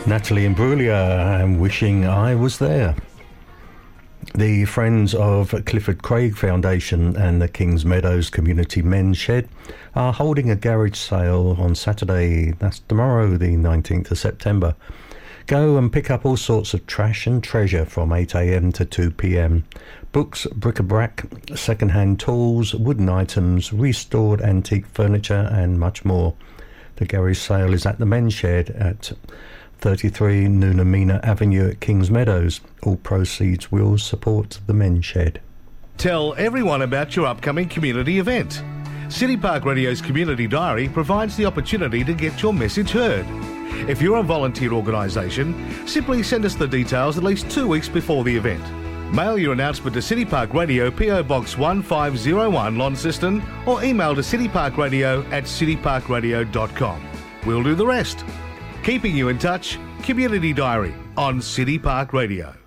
Natalie Imbruglia and Wishing I Was There. The Friends of Clifford Craig Foundation and the Kings Meadows Community Men's Shed are holding a garage sale on Saturday, that's tomorrow, the 19th of September. Go and pick up all sorts of trash and treasure from 8 a.m. to 2 p.m. Books, bric-a-brac, second-hand tools, wooden items, restored antique furniture and much more. The garage sale is at the Men's Shed at 33 Noonamina Avenue at Kings Meadows. All proceeds will support the Men's Shed. Tell everyone about your upcoming community event. City Park Radio's Community Diary provides the opportunity to get your message heard. If you're a volunteer organisation, simply send us the details at least 2 weeks before the event. Mail your announcement to City Park Radio, PO Box 1501, Launceston, or email to cityparkradio@cityparkradio.com. We'll do the rest. Keeping you in touch, Community Diary on City Park Radio.